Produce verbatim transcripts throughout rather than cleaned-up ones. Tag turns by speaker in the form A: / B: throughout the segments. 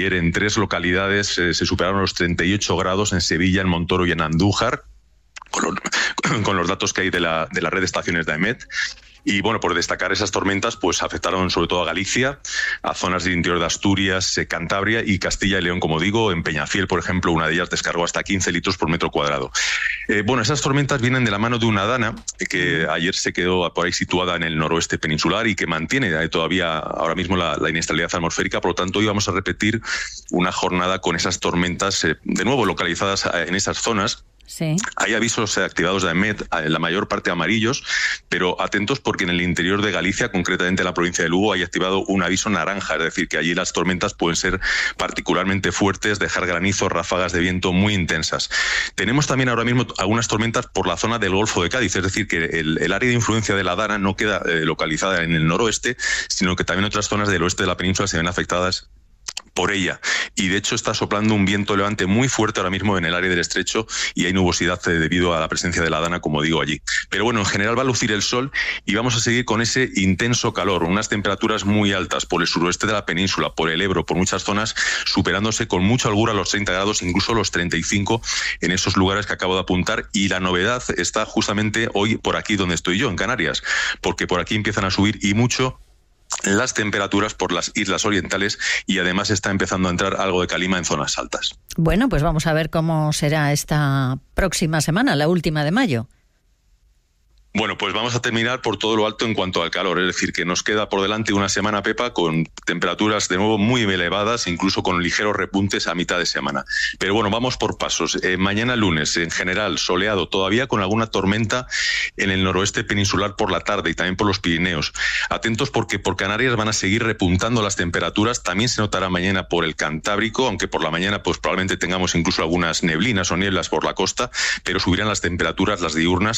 A: Ayer en tres localidades eh, se superaron los treinta y ocho grados, en Sevilla, en Montoro y en Andújar, con los, con los datos que hay de la, de la red de estaciones de AEMET. Y bueno, por destacar esas tormentas, pues afectaron sobre todo a Galicia, a zonas del interior de Asturias, eh, Cantabria y Castilla y León, como digo. En Peñafiel, por ejemplo, una de ellas descargó hasta quince litros por metro cuadrado. Eh, bueno, esas tormentas vienen de la mano de una dana que ayer se quedó por ahí situada en el noroeste peninsular y que mantiene eh, todavía ahora mismo la, la inestabilidad atmosférica. Por lo tanto, hoy vamos a repetir una jornada con esas tormentas, eh, de nuevo localizadas en esas zonas.
B: Sí.
A: Hay avisos activados de AEMET, la mayor parte amarillos, pero atentos porque en el interior de Galicia, concretamente en la provincia de Lugo, hay activado un aviso naranja, es decir, que allí las tormentas pueden ser particularmente fuertes, dejar granizo, ráfagas de viento muy intensas. Tenemos también ahora mismo algunas tormentas por la zona del Golfo de Cádiz, es decir, que el, el área de influencia de la Dana no queda eh, localizada en el noroeste, sino que también otras zonas del oeste de la península se ven afectadas por ella, y de hecho está soplando un viento levante muy fuerte ahora mismo en el área del estrecho y hay nubosidad debido a la presencia de la Dana, como digo, allí. Pero bueno, en general va a lucir el sol y vamos a seguir con ese intenso calor, unas temperaturas muy altas por el suroeste de la península, por el Ebro, por muchas zonas, superándose con mucha holgura los treinta grados, incluso los treinta y cinco en esos lugares que acabo de apuntar. Y la novedad está justamente hoy por aquí donde estoy yo, en Canarias, porque por aquí empiezan a subir y mucho las temperaturas por las islas orientales y además está empezando a entrar algo de calima en zonas altas.
B: Bueno, pues vamos a ver cómo será esta próxima semana, la última de mayo.
A: Bueno, pues vamos a terminar por todo lo alto en cuanto al calor, es decir, que nos queda por delante una semana, Pepa, con temperaturas de nuevo muy elevadas, incluso con ligeros repuntes a mitad de semana. Pero bueno, vamos por pasos. Eh, mañana lunes, en general, soleado, todavía con alguna tormenta en el noroeste peninsular por la tarde y también por los Pirineos. Atentos porque por Canarias van a seguir repuntando las temperaturas, también se notará mañana por el Cantábrico, aunque por la mañana pues probablemente tengamos incluso algunas neblinas o nieblas por la costa, pero subirán las temperaturas, las diurnas,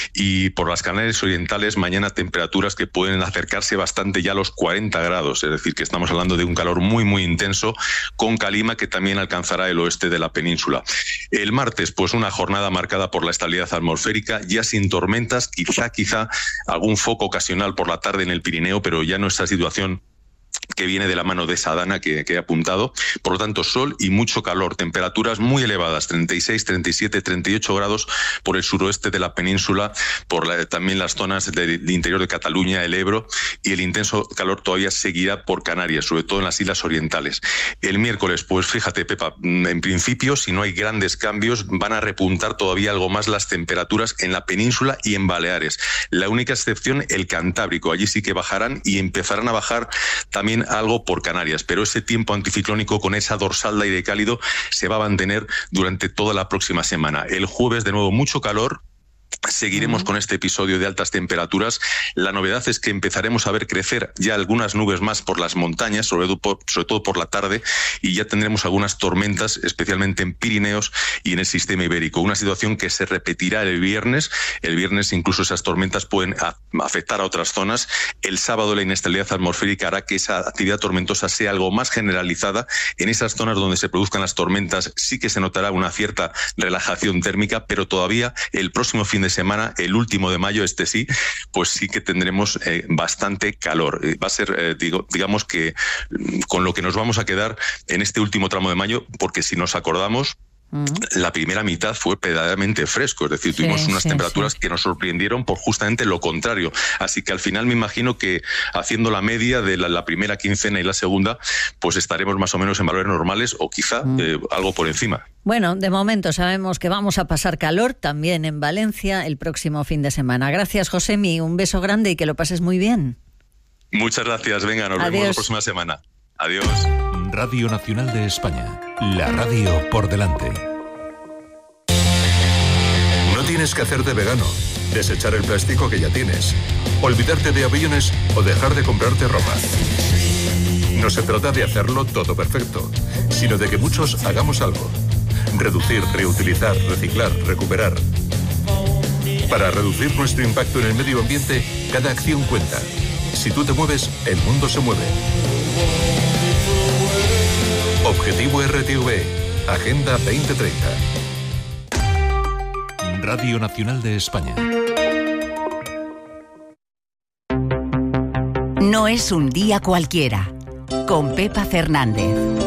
A: y por las Canarias orientales mañana temperaturas que pueden acercarse bastante ya a los cuarenta grados, es decir, que estamos hablando de un calor muy muy intenso con calima que también alcanzará el oeste de la península. El martes, pues una jornada marcada por la estabilidad atmosférica, ya sin tormentas, quizá quizá algún foco ocasional por la tarde en el Pirineo, pero ya nuestra situación que viene de la mano de esa Dana que, que he apuntado. Por lo tanto, sol y mucho calor, temperaturas muy elevadas, treinta y seis, treinta y siete, treinta y ocho grados por el suroeste de la península, por la, también las zonas del de interior de Cataluña, el Ebro, y el intenso calor todavía seguirá por Canarias, sobre todo en las islas orientales. El miércoles, pues fíjate, Pepa, en principio, si no hay grandes cambios, van a repuntar todavía algo más las temperaturas en la península y en Baleares. La única excepción, el Cantábrico, allí sí que bajarán y empezarán a bajar también algo por Canarias, pero ese tiempo anticiclónico con esa dorsal de aire cálido se va a mantener durante toda la próxima semana. El jueves, de nuevo, mucho calor. Seguiremos con este episodio de altas temperaturas. La novedad es que empezaremos a ver crecer ya algunas nubes más por las montañas, sobre todo por, sobre todo por la tarde, y ya tendremos algunas tormentas, especialmente en Pirineos y en el sistema ibérico. Una situación que se repetirá el viernes. El viernes incluso esas tormentas pueden a, afectar a otras zonas. El sábado la inestabilidad atmosférica hará que esa actividad tormentosa sea algo más generalizada. En esas zonas donde se produzcan las tormentas sí que se notará una cierta relajación térmica, pero todavía el próximo fin de semana, el último de mayo, este sí, pues sí que tendremos eh, bastante calor. Eh, va a ser, eh, digo, digamos que con lo que nos vamos a quedar en este último tramo de mayo, porque si nos acordamos, la primera mitad fue verdaderamente fresco, es decir, sí, tuvimos unas sí, temperaturas sí. que nos sorprendieron por justamente lo contrario. Así que al final me imagino que haciendo la media de la, la primera quincena y la segunda, pues estaremos más o menos en valores normales o quizá mm. eh, algo por encima.
B: Bueno, de momento sabemos que vamos a pasar calor también en Valencia el próximo fin de semana. Gracias, Josemi, un beso grande y que lo pases muy bien.
A: Muchas gracias, venga, nos
B: Adiós.
A: vemos la próxima semana. Adiós.
C: Radio Nacional de España, la radio por delante. No tienes que hacerte vegano, desechar el plástico que ya tienes, olvidarte de aviones o dejar de comprarte ropa. No se trata de hacerlo todo perfecto, sino de que muchos hagamos algo. Reducir, reutilizar, reciclar, recuperar. Para reducir nuestro impacto en el medio ambiente, cada acción cuenta. Si tú te mueves, el mundo se mueve. Objetivo R T V, Agenda veinte treinta. Radio Nacional de España.
D: No es un día cualquiera, con Pepa Fernández.